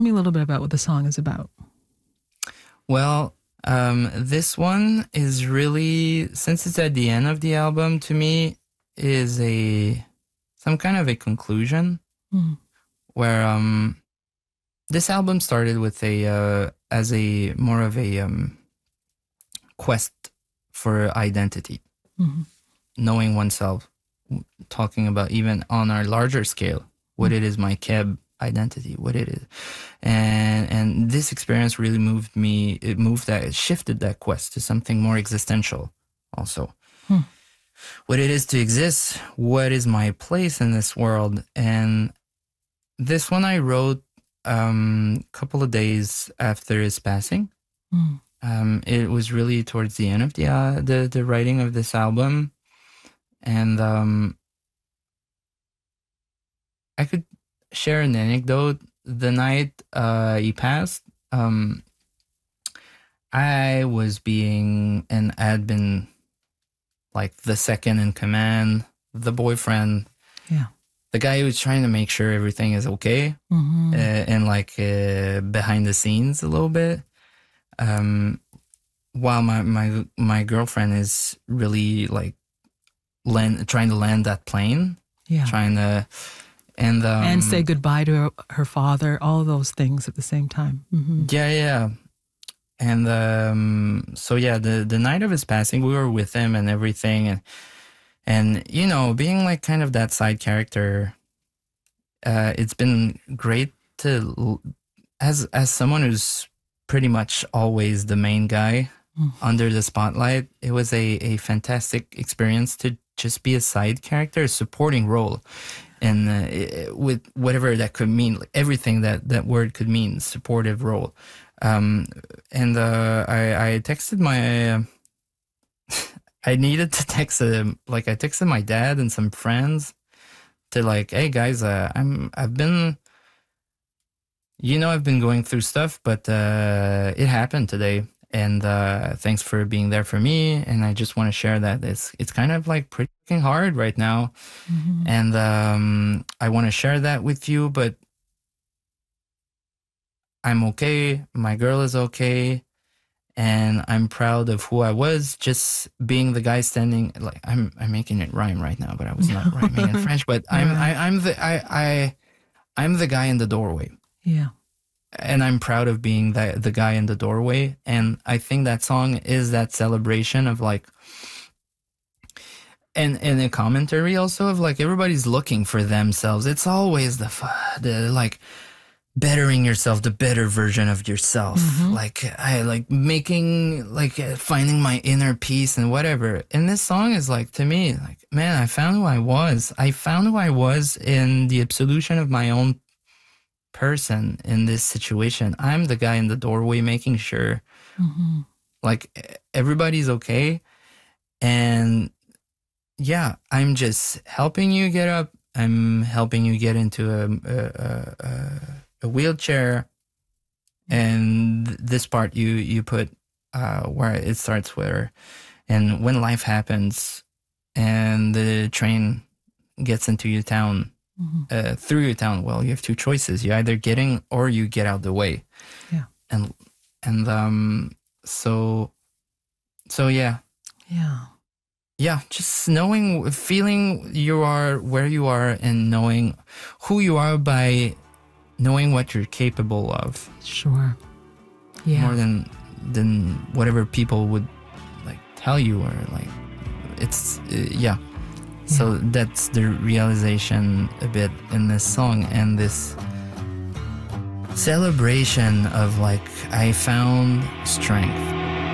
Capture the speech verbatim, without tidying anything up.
Tell me a little bit about what the song is about. Well, um, this one is really, since it's at the end of the album, to me, is a some kind of a conclusion Mm. where um, this album started with a uh, as a more of a um, quest for identity, Mm-hmm. knowing oneself, w- talking about even on our larger scale, what it is my Keb identity, what it is. And and this experience really moved me, it moved that, it shifted that quest to something more existential also. Hmm. What it is to exist, what is my place in this world. And this one I wrote um, a couple of days after his passing. Mm. Um, it was really towards the end of the uh, the the writing of this album, and um, I could share an anecdote. The night uh, he passed, um, I was being and had been like the second in command, the boyfriend, Yeah. the guy who's trying to make sure everything is okay, Mm-hmm. uh, and like uh, behind the scenes a little bit. Um, while my, my my girlfriend is really like land, trying to land that plane, Yeah. trying to and um, And say goodbye to her, her father, all those things at the same time. Mm-hmm. yeah, yeah. And um, so yeah, the the night of his passing, we were with him and everything, and and you know, being like kind of that side character, uh, it's been great to l- as as someone who's pretty much always the main guy Mm. under the spotlight. It was a a fantastic experience to just be a side character, a supporting role, and uh, i- with whatever that could mean, like everything that that word could mean, supportive role. Um, and uh, I, I texted my, uh, I needed to text, uh, like I texted my dad and some friends to like, hey guys, uh, I'm, I've been, you know, I've been going through stuff, but uh, it happened today. And uh, thanks for being there for me. And I just want to share that it's, it's kind of like pretty fucking hard right now. Mm-hmm. And um, I want to share that with you, but I'm okay. My girl is okay. And I'm proud of who I was, just being the guy standing. Like I'm, I'm making it rhyme right now, but I was not rhyming in French. But I'm, I, I'm the, I, I, I'm the guy in the doorway, Yeah. and I'm proud of being the the guy in the doorway. And I think that song is that celebration of like, and and a commentary also of like everybody's looking for themselves. It's always the f- the like. bettering yourself, the better version of yourself. Mhm. Like I like making like uh, finding my inner peace and whatever. And this song is like, to me, like, man, I found who I was. I found who I was in the absolution of my own person in this situation. I'm the guy in the doorway making sure Mm-hmm. like e- everybody's okay. And yeah, I'm just helping you get up. I'm helping you get into a a, a, a, a wheelchair. And this part you you put uh, where it starts where, and when life happens, and the train gets into your town, Mm-hmm. uh, through your town. Well, you have two choices: you either get in or you get out the way. Yeah. And and um so so yeah. Yeah. Yeah, just knowing, feeling you are where you are and knowing who you are by knowing what you're capable of, Sure. Yeah. more than than whatever people would like tell you, or like it's uh, yeah. So that's the realization a bit in this song, and this celebration of like I found strength.